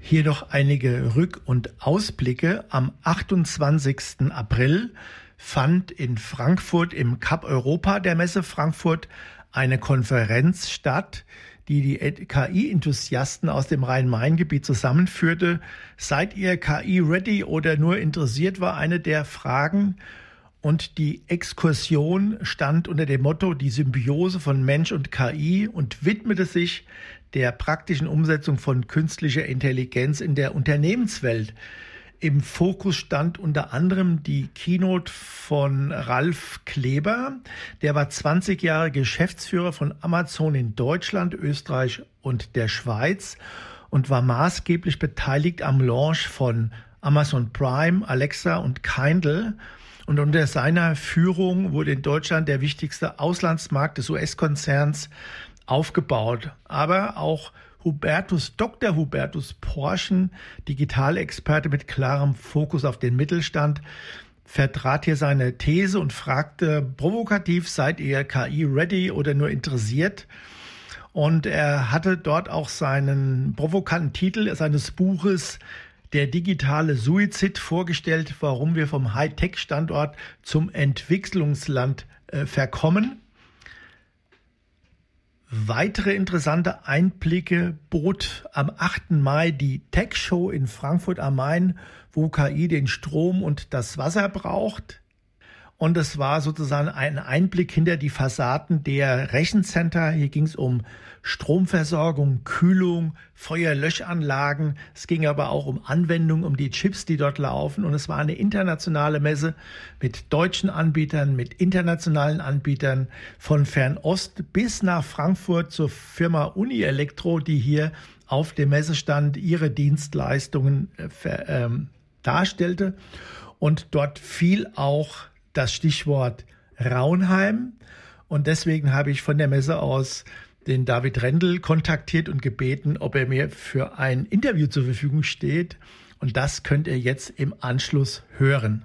Hier noch einige Rück- und Ausblicke. Am 28. April fand in Frankfurt im Cup Europa der Messe Frankfurt eine Konferenz statt, die KI-Enthusiasten aus dem Rhein-Main-Gebiet zusammenführte. Seid ihr KI-ready oder nur interessiert, war eine der Fragen. Und die Exkursion stand unter dem Motto die Symbiose von Mensch und KI und widmete sich der praktischen Umsetzung von künstlicher Intelligenz in der Unternehmenswelt. Im Fokus stand unter anderem die Keynote von Ralf Kleber. Der war 20 Jahre Geschäftsführer von Amazon in Deutschland, Österreich und der Schweiz und war maßgeblich beteiligt am Launch von Amazon Prime, Alexa und Kindle. Und unter seiner Führung wurde in Deutschland der wichtigste Auslandsmarkt des US-Konzerns aufgebaut. Aber auch Dr. Hubertus Porschen, Digitalexperte mit klarem Fokus auf den Mittelstand, vertrat hier seine These und fragte provokativ, seid ihr KI-ready oder nur interessiert? Und er hatte dort auch seinen provokanten Titel seines Buches Der digitale Suizid vorgestellt, warum wir vom Hightech-Standort zum Entwicklungsland verkommen. Weitere interessante Einblicke bot am 8. Mai die Tech Show in Frankfurt am Main, wo KI den Strom und das Wasser braucht. Und es war sozusagen ein Einblick hinter die Fassaden der Rechencenter. Hier ging es um Stromversorgung, Kühlung, Feuerlöschanlagen. Es ging aber auch um Anwendungen, um die Chips, die dort laufen. Und es war eine internationale Messe mit deutschen Anbietern, mit internationalen Anbietern von Fernost bis nach Frankfurt zur Firma Unielektro, die hier auf dem Messestand ihre Dienstleistungen darstellte. Und dort fiel auch das Stichwort Raunheim. Und deswegen habe ich von der Messe aus den David Rendel kontaktiert und gebeten, ob er mir für ein Interview zur Verfügung steht. Und das könnt ihr jetzt im Anschluss hören.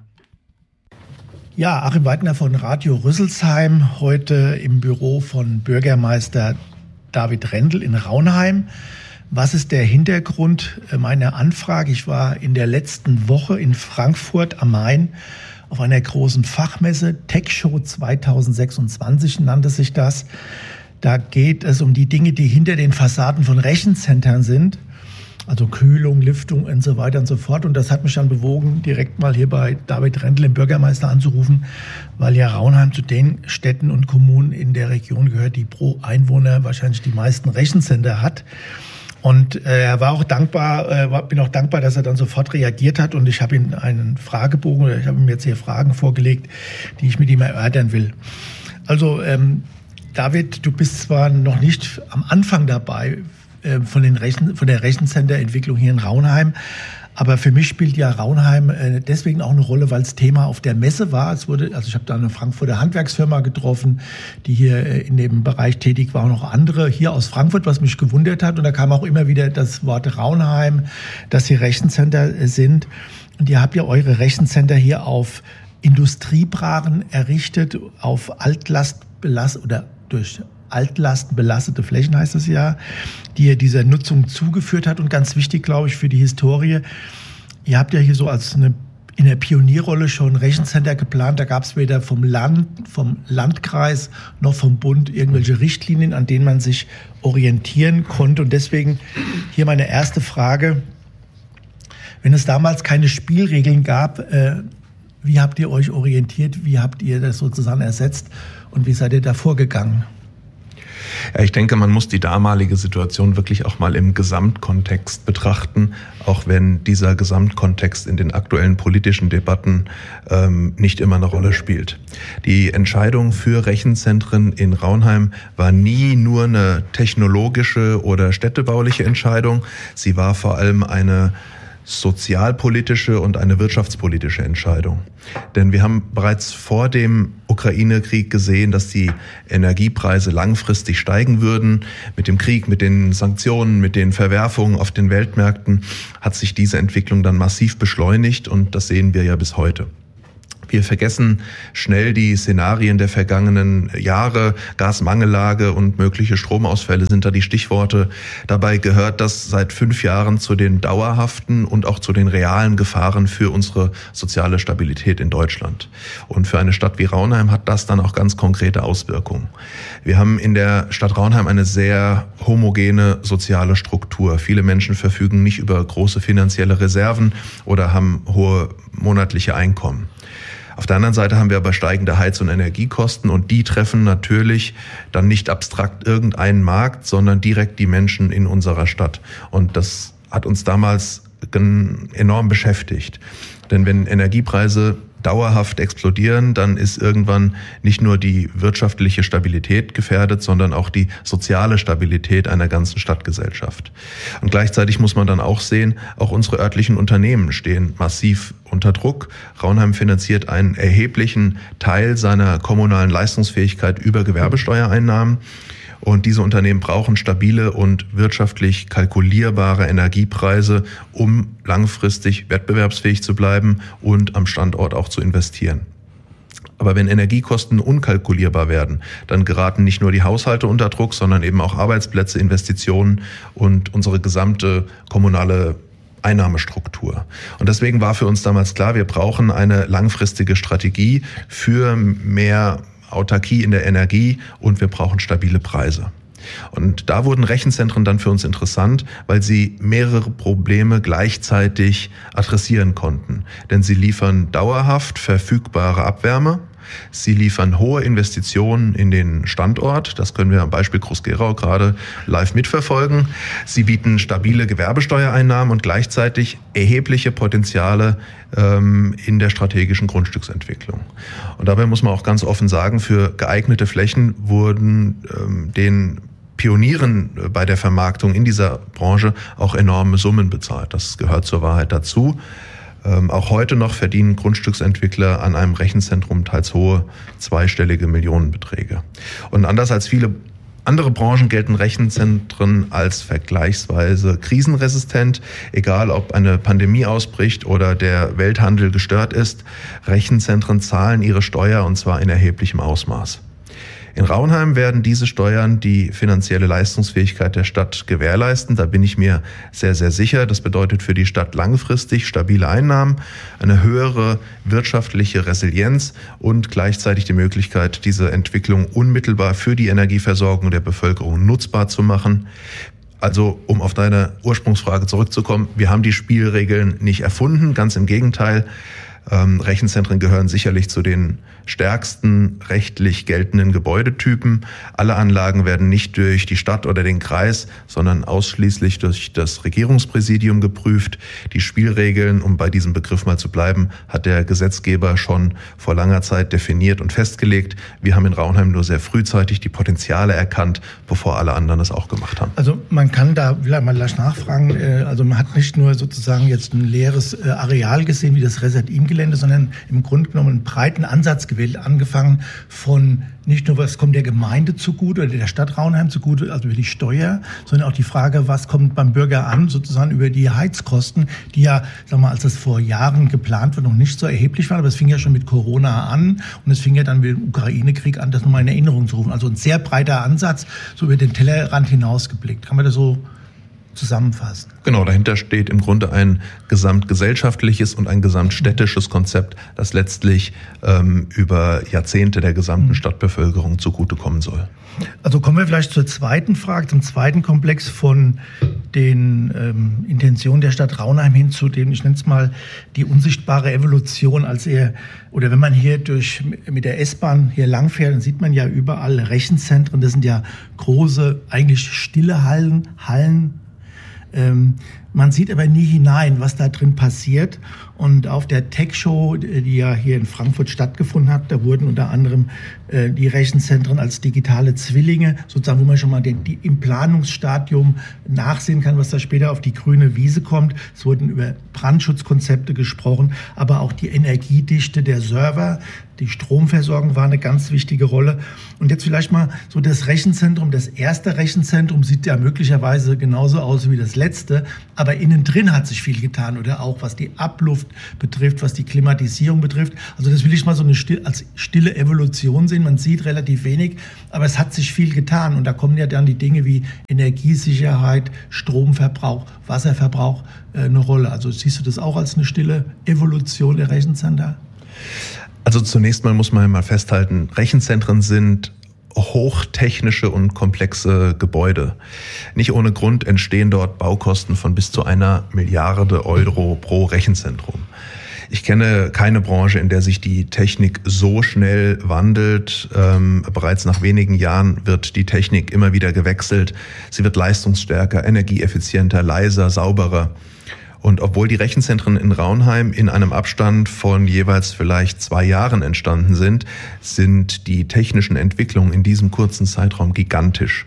Ja, Achim Weidner von Radio Rüsselsheim, heute im Büro von Bürgermeister David Rendel in Raunheim. Was ist der Hintergrund meiner Anfrage? Ich war in der letzten Woche in Frankfurt am Main auf einer großen Fachmesse, Tech Show 2026 nannte sich das. Da geht es um die Dinge, die hinter den Fassaden von Rechencentern sind, also Kühlung, Lüftung und so weiter und so fort. Und das hat mich dann bewogen, direkt mal hier bei David Rendel, dem Bürgermeister, anzurufen, weil ja Raunheim zu den Städten und Kommunen in der Region gehört, die pro Einwohner wahrscheinlich die meisten Rechencenter hat. Und er war auch dankbar, bin auch dankbar, dass er dann sofort reagiert hat. Und ich habe ihm einen Fragebogen, oder ich habe ihm jetzt hier Fragen vorgelegt, die ich mit ihm erörtern will. Also David, du bist zwar noch nicht am Anfang dabei von der Rechencenter-Entwicklung hier in Raunheim, aber für mich spielt ja Raunheim deswegen auch eine Rolle, weil es Thema auf der Messe war. Ich habe da eine Frankfurter Handwerksfirma getroffen, die hier in dem Bereich tätig war, und noch andere hier aus Frankfurt, was mich gewundert hat. Und da kam auch immer wieder das Wort Raunheim, dass hier Rechencenter sind. Und ihr habt ja eure Rechencenter hier auf Industriebrachen errichtet, auf durch Altlasten belastete Flächen, heißt es ja, die ihr dieser Nutzung zugeführt hat. Und ganz wichtig, glaube ich, für die Historie, ihr habt ja hier so in der Pionierrolle schon Rechencenter geplant. Da gab es weder vom Landkreis noch vom Bund irgendwelche Richtlinien, an denen man sich orientieren konnte. Und deswegen hier meine erste Frage. Wenn es damals keine Spielregeln gab, wie habt ihr euch orientiert? Wie habt ihr das sozusagen ersetzt? Und wie seid ihr da vorgegangen? Ja, ich denke, man muss die damalige Situation wirklich auch mal im Gesamtkontext betrachten, auch wenn dieser Gesamtkontext in den aktuellen politischen Debatten nicht immer eine Rolle spielt. Die Entscheidung für Rechenzentren in Raunheim war nie nur eine technologische oder städtebauliche Entscheidung. Sie war vor allem eine sozialpolitische und eine wirtschaftspolitische Entscheidung. Denn wir haben bereits vor dem Ukraine-Krieg gesehen, dass die Energiepreise langfristig steigen würden. Mit dem Krieg, mit den Sanktionen, mit den Verwerfungen auf den Weltmärkten hat sich diese Entwicklung dann massiv beschleunigt, und das sehen wir ja bis heute. Wir vergessen schnell die Szenarien der vergangenen Jahre. Gasmangellage und mögliche Stromausfälle sind da die Stichworte. Dabei gehört das seit 5 Jahren zu den dauerhaften und auch zu den realen Gefahren für unsere soziale Stabilität in Deutschland. Und für eine Stadt wie Raunheim hat das dann auch ganz konkrete Auswirkungen. Wir haben in der Stadt Raunheim eine sehr homogene soziale Struktur. Viele Menschen verfügen nicht über große finanzielle Reserven oder haben hohe monatliche Einkommen. Auf der anderen Seite haben wir aber steigende Heiz- und Energiekosten und die treffen natürlich dann nicht abstrakt irgendeinen Markt, sondern direkt die Menschen in unserer Stadt. Und das hat uns damals enorm beschäftigt. Denn wenn Energiepreise dauerhaft explodieren, dann ist irgendwann nicht nur die wirtschaftliche Stabilität gefährdet, sondern auch die soziale Stabilität einer ganzen Stadtgesellschaft. Und gleichzeitig muss man dann auch sehen, auch unsere örtlichen Unternehmen stehen massiv unter Druck. Raunheim finanziert einen erheblichen Teil seiner kommunalen Leistungsfähigkeit über Gewerbesteuereinnahmen. Und diese Unternehmen brauchen stabile und wirtschaftlich kalkulierbare Energiepreise, um langfristig wettbewerbsfähig zu bleiben und am Standort auch zu investieren. Aber wenn Energiekosten unkalkulierbar werden, dann geraten nicht nur die Haushalte unter Druck, sondern eben auch Arbeitsplätze, Investitionen und unsere gesamte kommunale Einnahmestruktur. Und deswegen war für uns damals klar, wir brauchen eine langfristige Strategie für mehr Autarkie in der Energie und wir brauchen stabile Preise. Und da wurden Rechenzentren dann für uns interessant, weil sie mehrere Probleme gleichzeitig adressieren konnten. Denn sie liefern dauerhaft verfügbare Abwärme, sie liefern hohe Investitionen in den Standort, das können wir am Beispiel Groß-Gerau gerade live mitverfolgen. Sie bieten stabile Gewerbesteuereinnahmen und gleichzeitig erhebliche Potenziale in der strategischen Grundstücksentwicklung. Und dabei muss man auch ganz offen sagen, für geeignete Flächen wurden den Pionieren bei der Vermarktung in dieser Branche auch enorme Summen bezahlt. Das gehört zur Wahrheit dazu. Auch heute noch verdienen Grundstücksentwickler an einem Rechenzentrum teils hohe zweistellige Millionenbeträge. Und anders als viele andere Branchen gelten Rechenzentren als vergleichsweise krisenresistent, egal ob eine Pandemie ausbricht oder der Welthandel gestört ist. Rechenzentren zahlen ihre Steuer und zwar in erheblichem Ausmaß. In Raunheim werden diese Steuern die finanzielle Leistungsfähigkeit der Stadt gewährleisten. Da bin ich mir sehr, sehr sicher. Das bedeutet für die Stadt langfristig stabile Einnahmen, eine höhere wirtschaftliche Resilienz und gleichzeitig die Möglichkeit, diese Entwicklung unmittelbar für die Energieversorgung der Bevölkerung nutzbar zu machen. Also, um auf deine Ursprungsfrage zurückzukommen, wir haben die Spielregeln nicht erfunden, ganz im Gegenteil. Rechenzentren gehören sicherlich zu den stärksten rechtlich geltenden Gebäudetypen. Alle Anlagen werden nicht durch die Stadt oder den Kreis, sondern ausschließlich durch das Regierungspräsidium geprüft. Die Spielregeln, um bei diesem Begriff mal zu bleiben, hat der Gesetzgeber schon vor langer Zeit definiert und festgelegt. Wir haben in Raunheim nur sehr frühzeitig die Potenziale erkannt, bevor alle anderen es auch gemacht haben. Also man kann da, will ich mal gleich nachfragen, also man hat nicht nur sozusagen jetzt ein leeres Areal gesehen, wie das Reset-Im-Gelände, sondern im Grunde genommen einen breiten Ansatz gewählt, angefangen von nicht nur, was kommt der Gemeinde zugute oder der Stadt Raunheim zugute, also über die Steuer, sondern auch die Frage, was kommt beim Bürger an, sozusagen über die Heizkosten, die ja, sagen wir, als das vor Jahren geplant wurde, noch nicht so erheblich waren, aber es fing ja schon mit Corona an und es fing ja dann mit dem Ukraine-Krieg an, das nochmal in Erinnerung zu rufen. Also ein sehr breiter Ansatz, so über den Tellerrand hinausgeblickt. Kann man das so zusammenfassen? Genau, dahinter steht im Grunde ein gesamtgesellschaftliches und ein gesamtstädtisches Konzept, das letztlich über Jahrzehnte der gesamten Stadtbevölkerung zugutekommen soll. Also kommen wir vielleicht zur zweiten Frage, zum zweiten Komplex von den Intentionen der Stadt Raunheim hin zu dem, ich nenne es mal, die unsichtbare Evolution, oder wenn man hier mit der S-Bahn hier langfährt, dann sieht man ja überall Rechenzentren, das sind ja große, eigentlich stille Hallen. Man sieht aber nie hinein, was da drin passiert. Und auf der Tech-Show, die ja hier in Frankfurt stattgefunden hat, da wurden unter anderem die Rechenzentren als digitale Zwillinge, sozusagen, wo man schon mal im Planungsstadium nachsehen kann, was da später auf die grüne Wiese kommt. Es wurden über Brandschutzkonzepte gesprochen, aber auch die Energiedichte der Server, die Stromversorgung war eine ganz wichtige Rolle. Und jetzt vielleicht mal so das Rechenzentrum, das erste Rechenzentrum sieht ja möglicherweise genauso aus wie das letzte, aber innen drin hat sich viel getan oder auch was die Abluft betrifft, was die Klimatisierung betrifft. Also das will ich mal so als stille Evolution sehen. Man sieht relativ wenig, aber es hat sich viel getan und da kommen ja dann die Dinge wie Energiesicherheit, Stromverbrauch, Wasserverbrauch eine Rolle. Also siehst du das auch als eine stille Evolution der Rechenzentren? Also zunächst mal muss man mal festhalten, Rechenzentren sind hochtechnische und komplexe Gebäude. Nicht ohne Grund entstehen dort Baukosten von bis zu 1 Milliarde Euro pro Rechenzentrum. Ich kenne keine Branche, in der sich die Technik so schnell wandelt. Bereits nach wenigen Jahren wird die Technik immer wieder gewechselt. Sie wird leistungsstärker, energieeffizienter, leiser, sauberer. Und obwohl die Rechenzentren in Raunheim in einem Abstand von jeweils vielleicht 2 Jahren entstanden sind die technischen Entwicklungen in diesem kurzen Zeitraum gigantisch.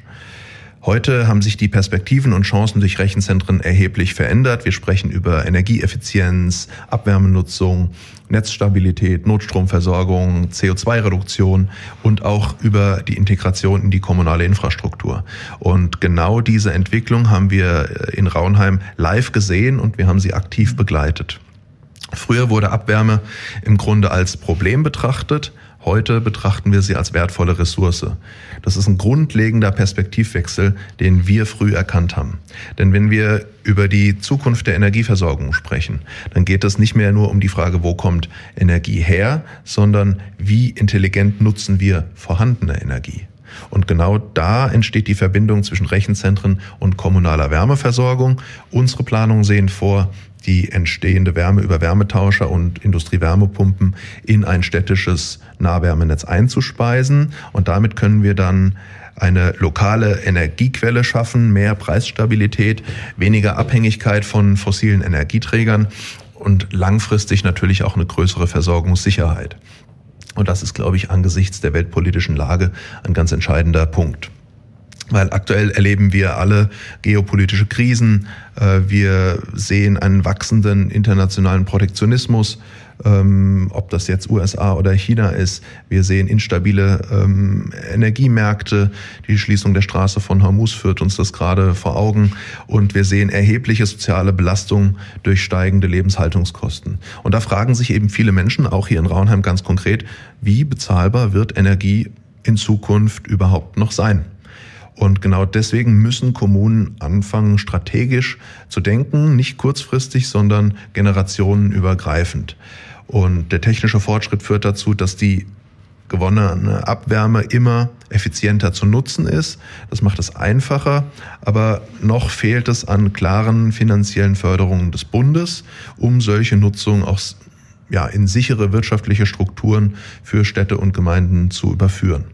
Heute haben sich die Perspektiven und Chancen durch Rechenzentren erheblich verändert. Wir sprechen über Energieeffizienz, Abwärmenutzung, Netzstabilität, Notstromversorgung, CO2-Reduktion und auch über die Integration in die kommunale Infrastruktur. Und genau diese Entwicklung haben wir in Raunheim live gesehen und wir haben sie aktiv begleitet. Früher wurde Abwärme im Grunde als Problem betrachtet. Heute betrachten wir sie als wertvolle Ressource. Das ist ein grundlegender Perspektivwechsel, den wir früh erkannt haben. Denn wenn wir über die Zukunft der Energieversorgung sprechen, dann geht es nicht mehr nur um die Frage, wo kommt Energie her, sondern wie intelligent nutzen wir vorhandene Energie. Und genau da entsteht die Verbindung zwischen Rechenzentren und kommunaler Wärmeversorgung. Unsere Planungen sehen vor, die entstehende Wärme über Wärmetauscher und Industriewärmepumpen in ein städtisches Nahwärmenetz einzuspeisen. Und damit können wir dann eine lokale Energiequelle schaffen, mehr Preisstabilität, weniger Abhängigkeit von fossilen Energieträgern und langfristig natürlich auch eine größere Versorgungssicherheit. Und das ist, glaube ich, angesichts der weltpolitischen Lage ein ganz entscheidender Punkt. Weil aktuell erleben wir alle geopolitische Krisen. Wir sehen einen wachsenden internationalen Protektionismus, ob das jetzt USA oder China ist. Wir sehen instabile Energiemärkte. Die Schließung der Straße von Hormuz führt uns das gerade vor Augen. Und wir sehen erhebliche soziale Belastung durch steigende Lebenshaltungskosten. Und da fragen sich eben viele Menschen, auch hier in Raunheim ganz konkret, wie bezahlbar wird Energie in Zukunft überhaupt noch sein? Und genau deswegen müssen Kommunen anfangen, strategisch zu denken, nicht kurzfristig, sondern generationenübergreifend. Und der technische Fortschritt führt dazu, dass die gewonnene Abwärme immer effizienter zu nutzen ist. Das macht es einfacher, aber noch fehlt es an klaren finanziellen Förderungen des Bundes, um solche Nutzung auch in sichere wirtschaftliche Strukturen für Städte und Gemeinden zu überführen.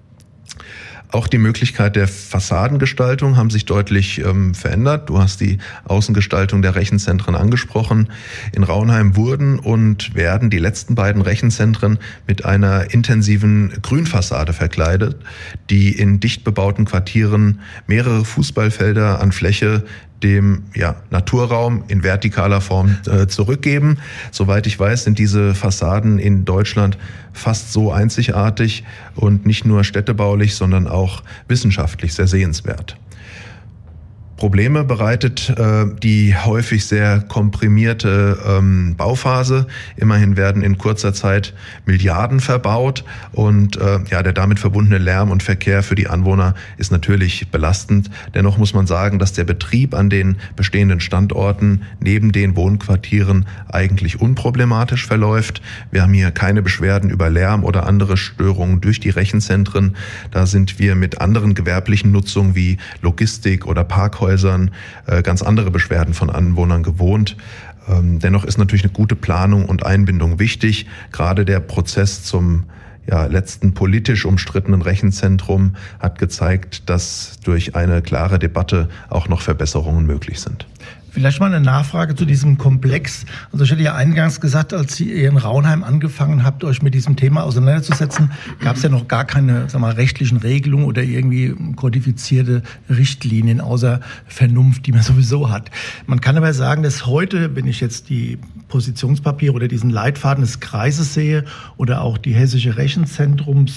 Auch die Möglichkeit der Fassadengestaltung haben sich deutlich verändert. Du hast die Außengestaltung der Rechenzentren angesprochen. In Raunheim wurden und werden die letzten beiden Rechenzentren mit einer intensiven Grünfassade verkleidet, die in dicht bebauten Quartieren mehrere Fußballfelder an Fläche dem Naturraum in vertikaler Form zurückgeben. Soweit ich weiß, sind diese Fassaden in Deutschland fast so einzigartig und nicht nur städtebaulich, sondern auch wissenschaftlich sehr sehenswert. Probleme bereitet die häufig sehr komprimierte Bauphase. Immerhin werden in kurzer Zeit Milliarden verbaut und der damit verbundene Lärm und Verkehr für die Anwohner ist natürlich belastend. Dennoch muss man sagen, dass der Betrieb an den bestehenden Standorten neben den Wohnquartieren eigentlich unproblematisch verläuft. Wir haben hier keine Beschwerden über Lärm oder andere Störungen durch die Rechenzentren. Da sind wir mit anderen gewerblichen Nutzungen wie Logistik oder Parkhäusern ganz andere Beschwerden von Anwohnern gewohnt. Dennoch ist natürlich eine gute Planung und Einbindung wichtig. Gerade der Prozess zum letzten politisch umstrittenen Rechenzentrum hat gezeigt, dass durch eine klare Debatte auch noch Verbesserungen möglich sind. Vielleicht mal eine Nachfrage zu diesem Komplex. Also ich hatte ja eingangs gesagt, als ihr in Raunheim angefangen habt, euch mit diesem Thema auseinanderzusetzen, gab es ja noch gar keine rechtlichen Regelungen oder irgendwie kodifizierte Richtlinien außer Vernunft, die man sowieso hat. Man kann aber sagen, dass heute, wenn ich jetzt die Positionspapiere oder diesen Leitfaden des Kreises sehe oder auch die hessische Rechenzentrums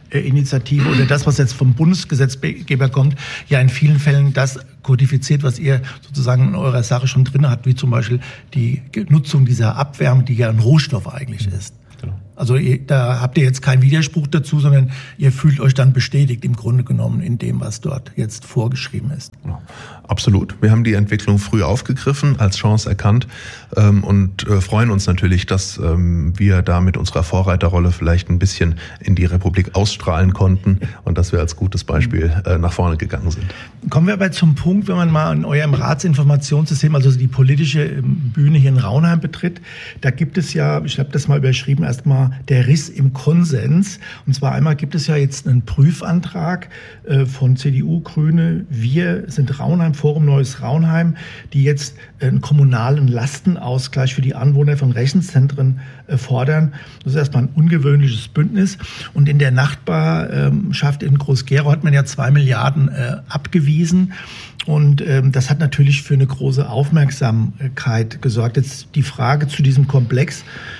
Bürgerinitiative oder das, was jetzt vom Bundesgesetzgeber kommt, ja in vielen Fällen das kodifiziert, was ihr sozusagen in eurer Sache schon drin habt, wie zum Beispiel die Nutzung dieser Abwärme, die ja ein Rohstoff eigentlich ist. Genau. Also da habt ihr jetzt keinen Widerspruch dazu, sondern ihr fühlt euch dann bestätigt im Grunde genommen in dem, was dort jetzt vorgeschrieben ist. Ja, absolut. Wir haben die Entwicklung früh aufgegriffen, als Chance erkannt und freuen uns natürlich, dass wir da mit unserer Vorreiterrolle vielleicht ein bisschen in die Republik ausstrahlen konnten und dass wir als gutes Beispiel nach vorne gegangen sind. Kommen wir aber zum Punkt, wenn man mal in eurem Ratsinformationssystem, also die politische Bühne hier in Raunheim betritt, da gibt es ja, ich habe das mal überschrieben, erstmal der Riss im Konsens. Und zwar einmal gibt es ja jetzt einen Prüfantrag von CDU, Grüne, wir sind Raunheim, Forum Neues Raunheim, die jetzt einen kommunalen Lastenausgleich für die Anwohner von Rechenzentren fordern. Das ist erstmal ein ungewöhnliches Bündnis. Und in der Nachbarschaft in Groß-Gerau hat man ja 2 Milliarden abgewiesen. Und das hat natürlich für eine große Aufmerksamkeit gesorgt. Jetzt die Frage zu diesem Komplex.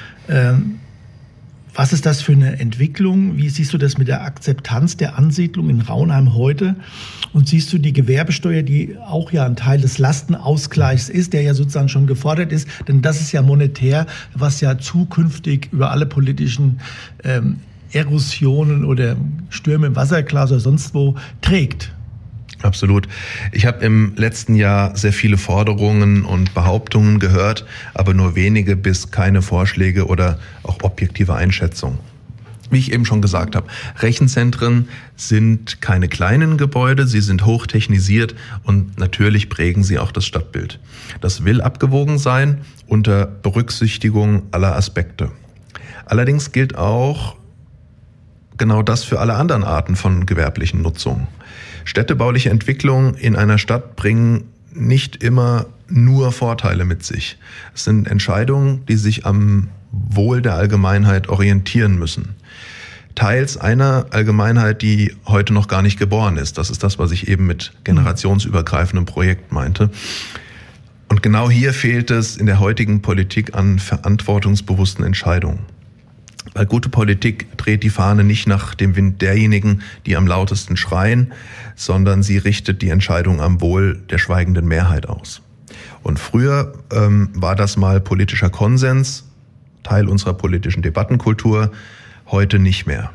Was ist das für eine Entwicklung? Wie siehst du das mit der Akzeptanz der Ansiedlung in Raunheim heute? Und siehst du die Gewerbesteuer, die auch ja ein Teil des Lastenausgleichs ist, der ja sozusagen schon gefordert ist? Denn das ist ja monetär, was ja zukünftig über alle politischen Erosionen oder Stürme im Wasserglas oder sonst wo trägt. Absolut. Ich habe im letzten Jahr sehr viele Forderungen und Behauptungen gehört, aber nur wenige bis keine Vorschläge oder auch objektive Einschätzungen. Wie ich eben schon gesagt habe, Rechenzentren sind keine kleinen Gebäude, sie sind hochtechnisiert und natürlich prägen sie auch das Stadtbild. Das will abgewogen sein unter Berücksichtigung aller Aspekte. Allerdings gilt auch genau das für alle anderen Arten von gewerblichen Nutzungen. Städtebauliche Entwicklungen in einer Stadt bringen nicht immer nur Vorteile mit sich. Es sind Entscheidungen, die sich am Wohl der Allgemeinheit orientieren müssen. Teils einer Allgemeinheit, die heute noch gar nicht geboren ist. Das ist das, was ich eben mit generationsübergreifendem Projekt meinte. Und genau hier fehlt es in der heutigen Politik an verantwortungsbewussten Entscheidungen. Weil gute Politik dreht die Fahne nicht nach dem Wind derjenigen, die am lautesten schreien, sondern sie richtet die Entscheidung am Wohl der schweigenden Mehrheit aus. Und früher war das mal politischer Konsens, Teil unserer politischen Debattenkultur, heute nicht mehr.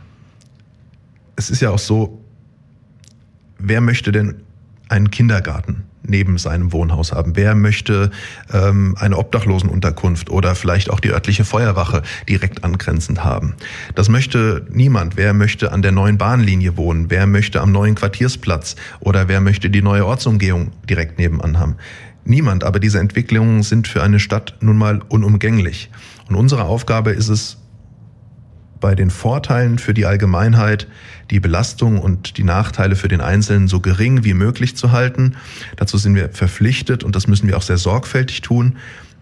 Es ist ja auch so, wer möchte denn einen Kindergarten neben seinem Wohnhaus haben? Wer möchte eine Obdachlosenunterkunft oder vielleicht auch die örtliche Feuerwache direkt angrenzend haben? Das möchte niemand. Wer möchte an der neuen Bahnlinie wohnen? Wer möchte am neuen Quartiersplatz? Oder wer möchte die neue Ortsumgehung direkt nebenan haben? Niemand. Aber diese Entwicklungen sind für eine Stadt nun mal unumgänglich. Und unsere Aufgabe ist es, bei den Vorteilen für die Allgemeinheit die Belastung und die Nachteile für den Einzelnen so gering wie möglich zu halten. Dazu sind wir verpflichtet und das müssen wir auch sehr sorgfältig tun.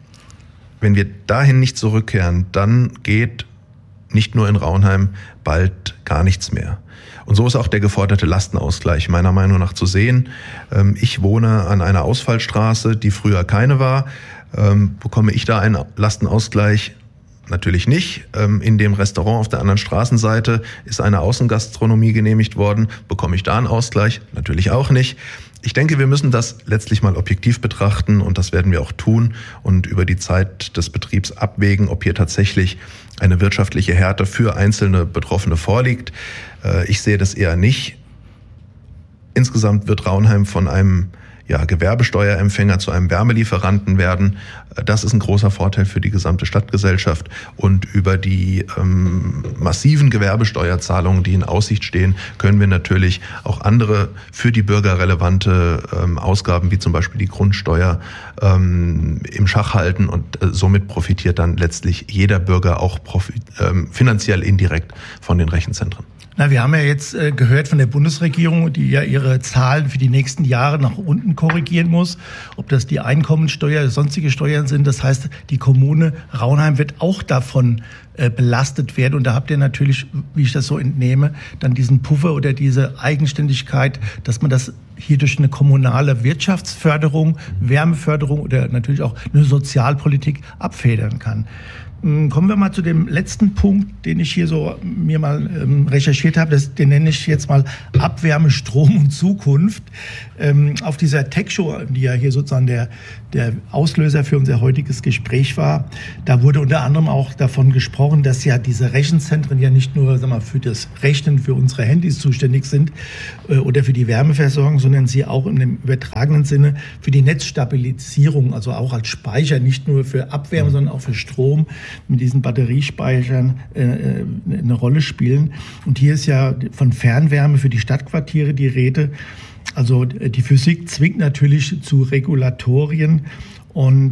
Wenn wir dahin nicht zurückkehren, dann geht nicht nur in Raunheim bald gar nichts mehr. Und so ist auch der geforderte Lastenausgleich meiner Meinung nach zu sehen. Ich wohne an einer Ausfallstraße, die früher keine war. Bekomme ich da einen Lastenausgleich? Natürlich nicht. In dem Restaurant auf der anderen Straßenseite ist eine Außengastronomie genehmigt worden. Bekomme ich da einen Ausgleich? Natürlich auch nicht. Ich denke, wir müssen das letztlich mal objektiv betrachten und das werden wir auch tun und über die Zeit des Betriebs abwägen, ob hier tatsächlich eine wirtschaftliche Härte für einzelne Betroffene vorliegt. Ich sehe das eher nicht. Insgesamt wird Raunheim von einem Gewerbesteuerempfänger zu einem Wärmelieferanten werden. Das ist ein großer Vorteil für die gesamte Stadtgesellschaft. Und über die massiven Gewerbesteuerzahlungen, die in Aussicht stehen, können wir natürlich auch andere für die Bürger relevante Ausgaben, wie zum Beispiel die Grundsteuer, im Schach halten. Und somit profitiert dann letztlich jeder Bürger auch finanziell indirekt von den Rechenzentren. Na, wir haben ja jetzt gehört von der Bundesregierung, die ja ihre Zahlen für die nächsten Jahre nach unten korrigieren muss, ob das die Einkommensteuer oder sonstige Steuern sind. Das heißt, die Kommune Raunheim wird auch davon belastet werden. Und da habt ihr natürlich, wie ich das so entnehme, dann diesen Puffer oder diese Eigenständigkeit, dass man das hier durch eine kommunale Wirtschaftsförderung, Wärmeförderung oder natürlich auch eine Sozialpolitik abfedern kann. Kommen wir mal zu dem letzten Punkt, den ich hier so mir mal recherchiert habe. Den nenne ich jetzt mal Abwärme, Strom und Zukunft. Auf dieser Tech-Show, die ja hier sozusagen der Auslöser für unser heutiges Gespräch war, da wurde unter anderem auch davon gesprochen, dass ja diese Rechenzentren ja nicht nur, sag mal, für das Rechnen für unsere Handys zuständig sind oder für die Wärmeversorgung, sondern sie auch in dem übertragenen Sinne für die Netzstabilisierung, also auch als Speicher, nicht nur für Abwärme, sondern auch für Strom, mit diesen Batteriespeichern eine Rolle spielen. Und hier ist ja von Fernwärme für die Stadtquartiere die Rede. Also die Physik zwingt natürlich zu Regulatorien. Und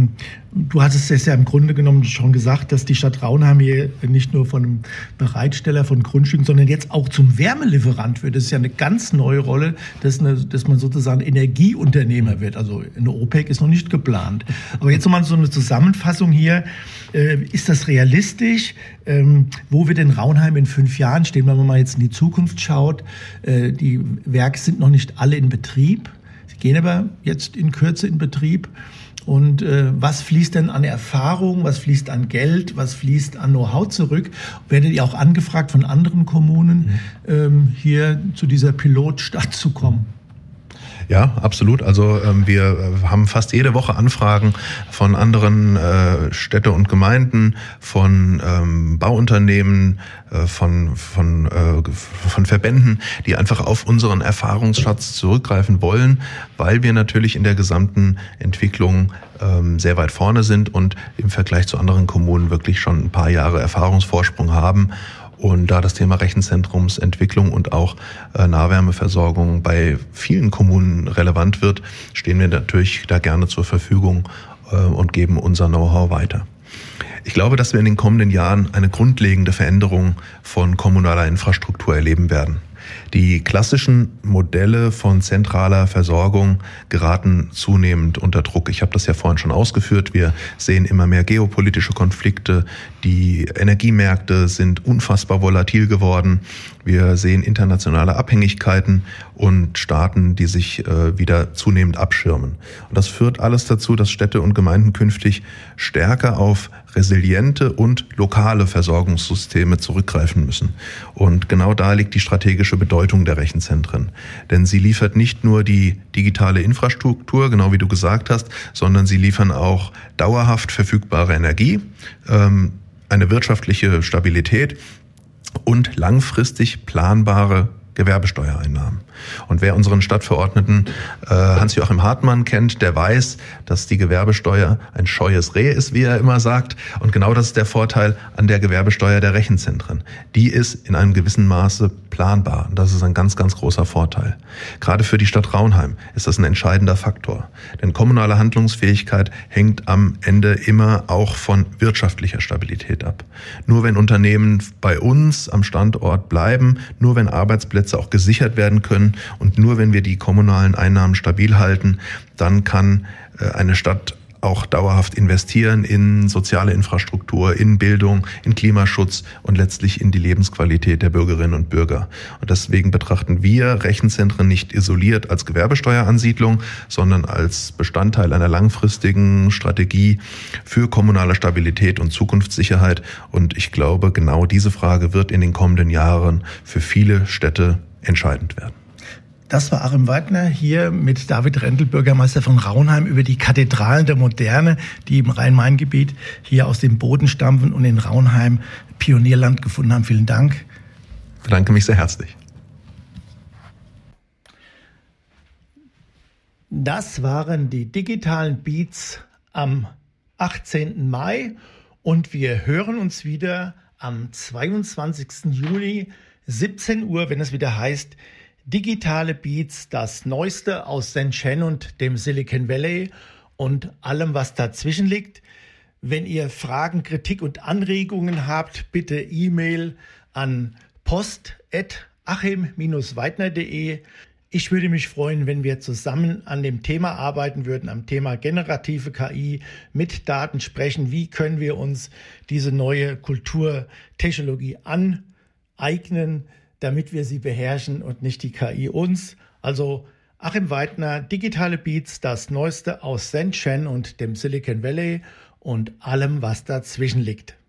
du hattest es ja im Grunde genommen schon gesagt, dass die Stadt Raunheim hier nicht nur von einem Bereitsteller von Grundstücken, sondern jetzt auch zum Wärmelieferant wird. Das ist ja eine ganz neue Rolle, dass man sozusagen Energieunternehmer wird. Also eine OPEC ist noch nicht geplant. Aber jetzt nochmal so eine Zusammenfassung hier. Ist das realistisch? Wo wird denn Raunheim in 5 Jahren stehen, wenn man mal jetzt in die Zukunft schaut? Die Werke sind noch nicht alle in Betrieb. Sie gehen aber jetzt in Kürze in Betrieb. Und was fließt denn an Erfahrung, was fließt an Geld, was fließt an Know-how zurück? Werdet ihr auch angefragt von anderen Kommunen, hier zu dieser Pilotstadt zu kommen? Ja, absolut. Also wir haben fast jede Woche Anfragen von anderen Städte und Gemeinden, von Bauunternehmen, von Verbänden, die einfach auf unseren Erfahrungsschatz zurückgreifen wollen, weil wir natürlich in der gesamten Entwicklung sehr weit vorne sind und im Vergleich zu anderen Kommunen wirklich schon ein paar Jahre Erfahrungsvorsprung haben. Und da das Thema Rechenzentrumsentwicklung und auch Nahwärmeversorgung bei vielen Kommunen relevant wird, stehen wir natürlich da gerne zur Verfügung und geben unser Know-how weiter. Ich glaube, dass wir in den kommenden Jahren eine grundlegende Veränderung von kommunaler Infrastruktur erleben werden. Die klassischen Modelle von zentraler Versorgung geraten zunehmend unter Druck. Ich habe das ja vorhin schon ausgeführt. Wir sehen immer mehr geopolitische Konflikte. Die Energiemärkte sind unfassbar volatil geworden. Wir sehen internationale Abhängigkeiten und Staaten, die sich wieder zunehmend abschirmen. Und das führt alles dazu, dass Städte und Gemeinden künftig stärker auf resiliente und lokale Versorgungssysteme zurückgreifen müssen. Und genau da liegt die strategische Bedeutung der Rechenzentren. Denn sie liefert nicht nur die digitale Infrastruktur, genau wie du gesagt hast, sondern sie liefern auch dauerhaft verfügbare Energie, eine wirtschaftliche Stabilität und langfristig planbare Gewerbesteuereinnahmen. Und wer unseren Stadtverordneten Hans-Joachim Hartmann kennt, der weiß, dass die Gewerbesteuer ein scheues Reh ist, wie er immer sagt. Und genau das ist der Vorteil an der Gewerbesteuer der Rechenzentren. Die ist in einem gewissen Maße planbar. Und das ist ein ganz, ganz großer Vorteil. Gerade für die Stadt Raunheim ist das ein entscheidender Faktor. Denn kommunale Handlungsfähigkeit hängt am Ende immer auch von wirtschaftlicher Stabilität ab. Nur wenn Unternehmen bei uns am Standort bleiben, nur wenn Arbeitsplätze auch gesichert werden können und nur wenn wir die kommunalen Einnahmen stabil halten, dann kann eine Stadt auch dauerhaft investieren in soziale Infrastruktur, in Bildung, in Klimaschutz und letztlich in die Lebensqualität der Bürgerinnen und Bürger. Und deswegen betrachten wir Rechenzentren nicht isoliert als Gewerbesteueransiedlung, sondern als Bestandteil einer langfristigen Strategie für kommunale Stabilität und Zukunftssicherheit. Und ich glaube, genau diese Frage wird in den kommenden Jahren für viele Städte entscheidend werden. Das war Achim Weidner hier mit David Rendel, Bürgermeister von Raunheim, über die Kathedralen der Moderne, die im Rhein-Main-Gebiet hier aus dem Boden stampfen und in Raunheim Pionierland gefunden haben. Vielen Dank. Ich bedanke mich sehr herzlich. Das waren die digitalen Beats am 18. Mai und wir hören uns wieder am 22. Juni, 17 Uhr, wenn es wieder heißt, Digitale Beats, das Neueste aus Shenzhen und dem Silicon Valley und allem, was dazwischen liegt. Wenn ihr Fragen, Kritik und Anregungen habt, bitte E-Mail an post@achim-weidner.de. Ich würde mich freuen, wenn wir zusammen an dem Thema arbeiten würden, am Thema generative KI, mit Daten sprechen. Wie können wir uns diese neue Kulturtechnologie aneignen, damit wir sie beherrschen und nicht die KI uns. Also Achim Weidner, Digitale Beats, das Neueste aus Shenzhen und dem Silicon Valley. und allem, was dazwischen liegt.